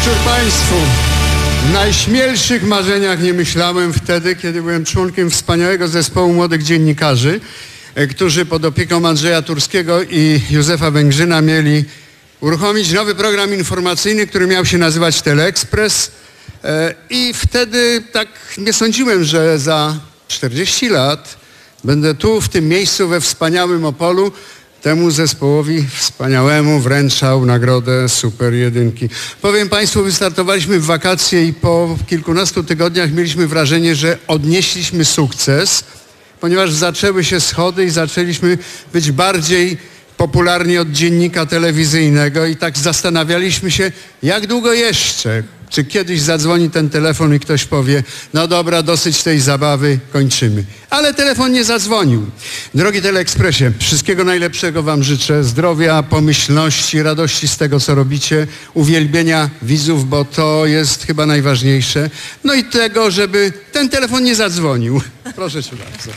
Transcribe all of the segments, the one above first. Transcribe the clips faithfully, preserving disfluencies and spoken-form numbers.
wieczór Państwu. W najśmielszych marzeniach nie myślałem wtedy, kiedy byłem członkiem wspaniałego zespołu młodych dziennikarzy, którzy pod opieką Andrzeja Turskiego i Józefa Węgrzyna mieli uruchomić nowy program informacyjny, który miał się nazywać Teleekspres. I wtedy tak nie sądziłem, że za czterdzieści lat będę tu, w tym miejscu, we wspaniałym Opolu, temu zespołowi wspaniałemu wręczał nagrodę Super Jedynki. Powiem Państwu, wystartowaliśmy w wakacje i po kilkunastu tygodniach mieliśmy wrażenie, że odnieśliśmy sukces, ponieważ zaczęły się schody i zaczęliśmy być bardziej popularni od dziennika telewizyjnego i tak zastanawialiśmy się, jak długo jeszcze, czy kiedyś zadzwoni ten telefon i ktoś powie, no dobra, dosyć tej zabawy, kończymy. Ale telefon nie zadzwonił. Drogi Teleekspresie, wszystkiego najlepszego Wam życzę, zdrowia, pomyślności, radości z tego, co robicie, uwielbienia widzów, bo to jest chyba najważniejsze, no i tego, żeby ten telefon nie zadzwonił. Proszę Cię bardzo.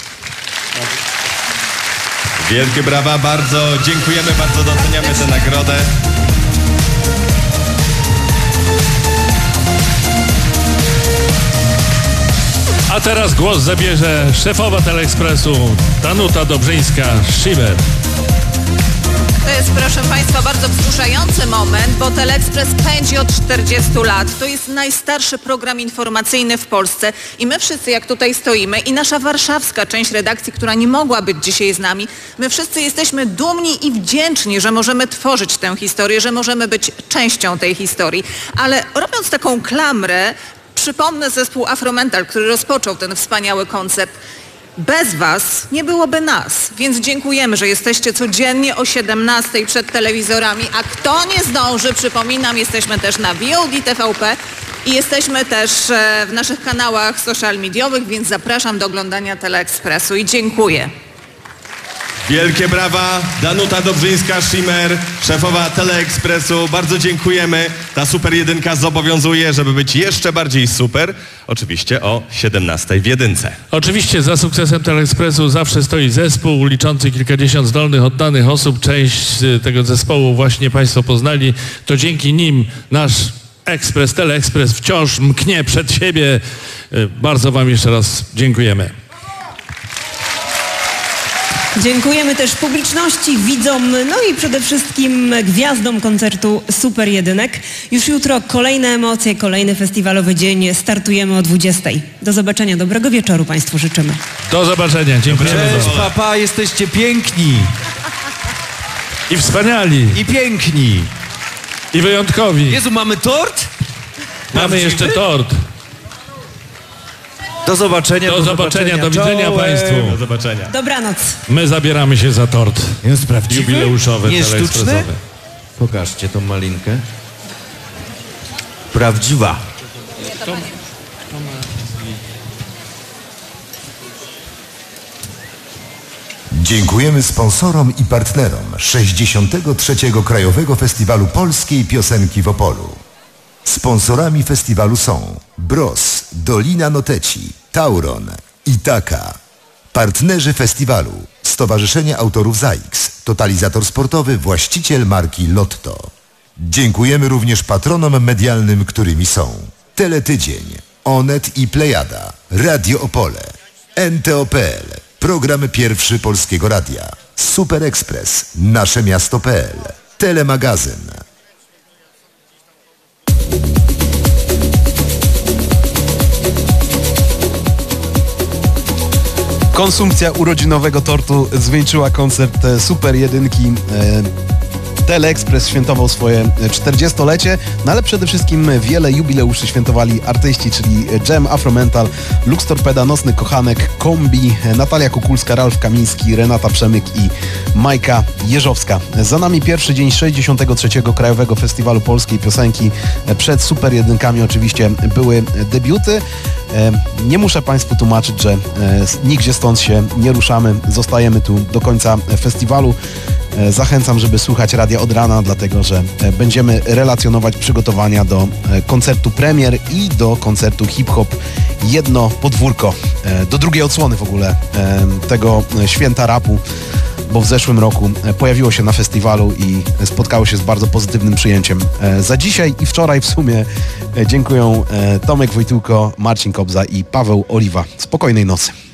Wielkie brawa, bardzo dziękujemy, bardzo doceniamy tę nagrodę. A teraz głos zabierze szefowa Teleekspresu, Danuta Dobrzyńska-Schimmer. To jest, proszę Państwa, bardzo wzruszający moment, bo Teleekspres pędzi od czterdziestu lat. To jest najstarszy program informacyjny w Polsce i my wszyscy, jak tutaj stoimy, i nasza warszawska część redakcji, która nie mogła być dzisiaj z nami, my wszyscy jesteśmy dumni i wdzięczni, że możemy tworzyć tę historię, że możemy być częścią tej historii. Ale robiąc taką klamrę, przypomnę zespół Afromental, który rozpoczął ten wspaniały koncept. Bez Was nie byłoby nas, więc dziękujemy, że jesteście codziennie o siedemnastej przed telewizorami, a kto nie zdąży, przypominam, jesteśmy też na V O D T V P i jesteśmy też w naszych kanałach social mediowych, więc zapraszam do oglądania Teleekspresu i dziękuję. Wielkie brawa, Danuta Dobrzyńska-Schimmer, szefowa Teleekspresu. Bardzo dziękujemy. Ta Super Jedynka zobowiązuje, żeby być jeszcze bardziej super. Oczywiście o siedemnastej w Jedynce. Oczywiście za sukcesem Teleekspresu zawsze stoi zespół liczący kilkadziesiąt zdolnych, oddanych osób. Część tego zespołu właśnie Państwo poznali. To dzięki nim nasz ekspres, Teleekspres wciąż mknie przed siebie. Bardzo Wam jeszcze raz dziękujemy. Dziękujemy też publiczności, widzom, no i przede wszystkim gwiazdom koncertu Super Jedynek. Już jutro kolejne emocje, kolejny festiwalowy dzień. Startujemy o dwudziestej. Do zobaczenia, dobrego wieczoru Państwu życzymy. Do zobaczenia, dziękujemy. Cześć, papa, jesteście piękni. I wspaniali. I piękni. I wyjątkowi. Jezu, mamy tort? Mamy jeszcze tort. Do zobaczenia. Do, do zobaczenia, do widzenia Czołem. Państwu. Do zobaczenia. Dobranoc. My zabieramy się za tort. Jest prawdziwy? Jubileuszowy, Nie sztuczny? teleekspresowy. Pokażcie tą malinkę. Prawdziwa. Dziękujemy sponsorom i partnerom sześćdziesiątego trzeciego Krajowego Festiwalu Polskiej Piosenki w Opolu. Sponsorami festiwalu są Bros, Dolina Noteci, Tauron, Itaka. Partnerzy festiwalu Stowarzyszenie Autorów ZAIKS, totalizator sportowy, właściciel marki Lotto. Dziękujemy również patronom medialnym, którymi są Teletydzień, Onet i Plejada, Radio Opole, N T O kropka P L, program pierwszy Polskiego Radia, Super Ekspres, Nasze Miasto kropka P L, Telemagazyn. Konsumpcja urodzinowego tortu zwieńczyła koncert Super Jedynki. Teleekspres świętował swoje czterdziestolecie, no ale przede wszystkim wiele jubileuszy świętowali artyści, czyli Jam, Afromental, Lux Torpeda, Nocny Kochanek, Kombi, Natalia Kukulska, Ralf Kamiński, Renata Przemyk i Majka Jeżowska. Za nami pierwszy dzień sześćdziesiątego trzeciego Krajowego Festiwalu Polskiej Piosenki. Przed Super Jedynkami oczywiście były debiuty. Nie muszę Państwu tłumaczyć, że nigdzie stąd się nie ruszamy. Zostajemy tu do końca festiwalu. Zachęcam, żeby słuchać radia od rana, dlatego że będziemy relacjonować przygotowania do koncertu premier i do koncertu hip-hop Jedno Podwórko. Do drugiej odsłony w ogóle tego święta rapu. bo w zeszłym roku e, pojawiło się na festiwalu i spotkało się z bardzo pozytywnym przyjęciem. E, za dzisiaj i wczoraj w sumie e, dziękuję e, Tomek Wojtyłko, Marcin Kobza i Paweł Oliwa. Spokojnej nocy.